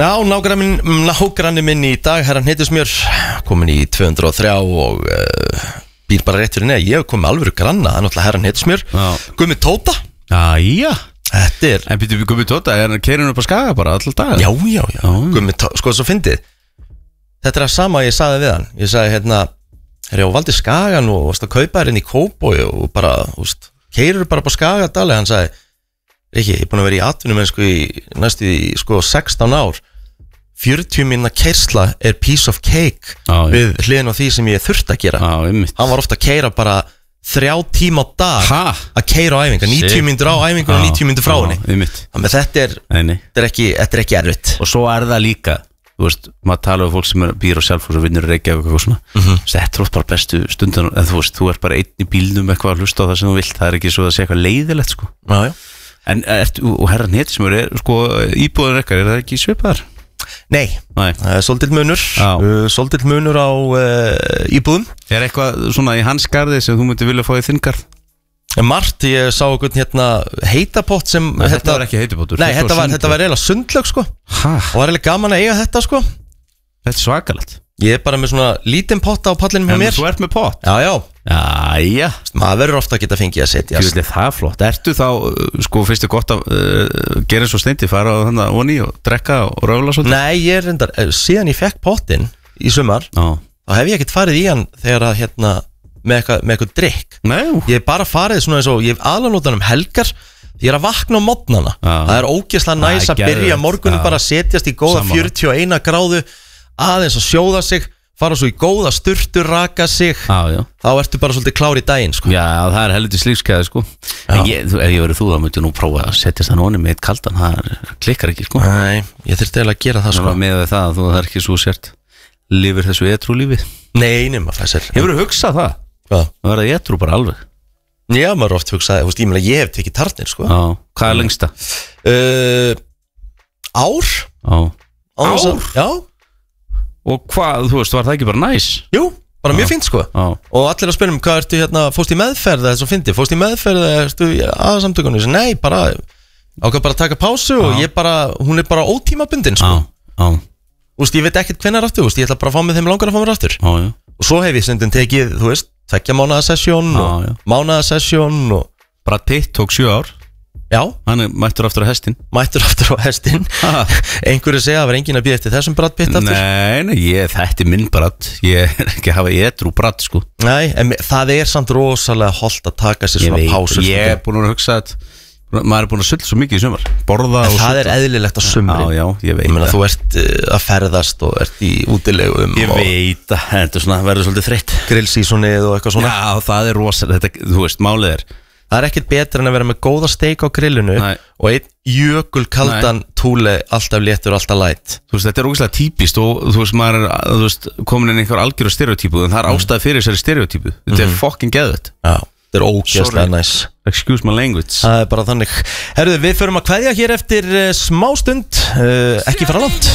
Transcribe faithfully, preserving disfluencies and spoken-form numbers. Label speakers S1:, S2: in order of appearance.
S1: Já, nágranni, nágranni minn í dag, herran Hnetusmjör, komin í tvö hundruð og þrjú og uh, býr bara rétt fyrir neða. Ég hef komið alvöru granna, það er náttúrulega herran Hnetusmjör. Gummi Tóta.
S2: Jæja.
S1: Þetta er...
S2: En býtum við Gummi Tóta, er hann keirinn upp á Skaga bara alltaf dag?
S1: Já, já, já. Gummi Tóta, sko svo fyndið. Þetta er það sama ég sagði við hann. Ég sagði hérna, er ég á valdi Skagan og varst að kaupa hérna í Kópói og bara, þú veist, keirur bara på Skagadali. Hann sagði, Riki, ég er búin að vera í atvinnumennsku í næstu í sko sextán ár. fjörutíu mínútna keyrsla er piece of cake
S2: ah,
S1: við hliðin á því sem ég þurfti að gera.
S2: ah,
S1: Hann var ofta að keira bara þrjá tíma á dag
S2: ha? Að
S1: keira á æfinga, níutíu mínútur á æfinga ah, og níutíu mínútur frá henni. Þannig að þetta er, þetta er ekki, þetta er ekki erfitt.
S2: Og svo er það líka, þú veist, maður tala um fólk sem er býr á Selfoss og vinnur í Reykjavík og svona. Mm -hmm. Þetta er bara bestu stundan, en þú veist, þú er bara einn í bílnum eitthvað að hlusta á það sem þú vilt. Það er ekki svo að segja eitthvað leiðilegt, sko.
S1: Já, já.
S2: En ertu, og herran Hnetusmjör er, sko, íbúðin ekkar, er það ekki svipaðar?
S1: Nei,
S2: Nei.
S1: það er svolítið munur, uh, svolítið munur á uh, íbúðum.
S2: Er eitthvað svona í hans garði sem þú myndi vilja fá í þinn garð?
S1: Margt, ég sá einhvern hérna heitapott sem...
S2: Nei, þetta, þetta var ekki heitapottur.
S1: Nei, þetta var, þetta var eiginlega sundlög, sko.
S2: Hæ?
S1: Og var eiginlega gaman að eiga þetta, sko.
S2: Þetta er svakalegt.
S1: Ég er bara með svona lítinn potta á pallinum hjá mér.
S2: En þú ert með pott?
S1: Já, já.
S2: Jæja.
S1: Maður verður ofta að geta fengið að setja.
S2: Þú veist, það er flott. Ertu þá, sko, finnst þið gott að uh, gera svo steindi, fara á þannig að onni og drekka og röfla svolítið?
S1: Nei, ég er reyndar, síðan ég fekk pottinn í sumar,
S2: ah.
S1: þá hef ég ekkert farið í hann þegar að, hérna, með eitthvað, með eitthvað drikk.
S2: Nei.
S1: Ég hef bara farið svona eins og, ég hef aðlanótan um helgar, ég er að vakna á morgnana. Ah. Það er ógeðslega næs að byrja morgunin bara að setjast í góða Saman. fjörutíu og eina gráðu, aðeins að sjóða sig, fara svo í góða sturtu, raka sig.
S2: ah, Þá
S1: ertu bara svolítið klár í daginn, sko.
S2: Já, það er heldur slífskeiði, sko. En ég, ef ég verið þú, þá myndi ég nú prófa að setjast það nóni með eitt kaldan. Það klikkar ekki, sko.
S1: Nei, ég þurfti eiginlega að gera það, sko.
S2: Með það að þú það er ekki svo sért lifir þessu edrú lífi.
S1: Nei, nema fæsir.
S2: Hefur þú hugsað það?
S1: Hvað?
S2: Það verða edrú bara alveg.
S1: Já, maður oft hugsaði, þú veist, ég meina, ég hef tekið tarnir, sko.
S2: Já, hvað er lengsta?
S1: Uh, ár.
S2: Já.
S1: Ár? Já.
S2: Og hvað, þú veist, var það ekki bara næs?
S1: Jú, bara mjög fínt, sko.
S2: Já.
S1: Og allir að spyrja um, hvað ertu hérna, fórst í meðferð eða svo fyndi, fórst í meðferð eða ertu í aðsamtökunum? Nei, bara, ákvað bara að taka pásu og ég bara, hún er bara ótímabundin, sko.
S2: Já, já.
S1: Þú veist, ég veit ekkert hvenær aftur, þú veist, ég ætla bara að fá mig þeim langar að fá mér aftur.
S2: Já, já.
S1: Og svo hef ég stundum tekið, þú veist, tveggja mánaða sessjón og mánaða sessjón og...
S2: Brad Pitt tók sjö ár.
S1: Já.
S2: Hann er mættur aftur á hestin.
S1: Mættur aftur á hestin. Einhverju segja að það var enginn að býða eftir þessum Brad Pitt aftur.
S2: Nei, nei, ég, þetta er minn Brad. Ég er ekki að hafa edrú Brad, sko.
S1: Nei, en það er samt rosalega holdt að taka sér svona pásur.
S2: Ég er búin að hugsa að maður er búin að sulla svo mikið í sumar. Borða og
S1: sulla. Það er eðlilegt á sumrin.
S2: Já, já, ég veit.
S1: Ég meina, þú ert að ferðast og ert í útilegum.
S2: Ég veit að þetta svona verður svolítið þreytt.
S1: Grillsísonið og eitthvað svona.
S2: Já, það er rosalega, þetta, þú veist, málið er.
S1: Það er ekkert betra en að vera með góða steik á grillinu. Nei. Og einn jökul kaldan túle, alltaf léttur, alltaf light.
S2: Þú veist, þetta er ógeðslega típist og þú veist, maður er, þú veist, komin inn einhver algjör stereotypu, en það er mm. ástæði fyrir þessari stereotypu. Þetta mm -hmm. er fucking geðvett.
S1: Já, þetta er ógeðslega næs.
S2: Excuse my language.
S1: Það er bara þannig. Herðu, við förum að kveðja hér eftir uh, smá stund, uh, ekki fara langt.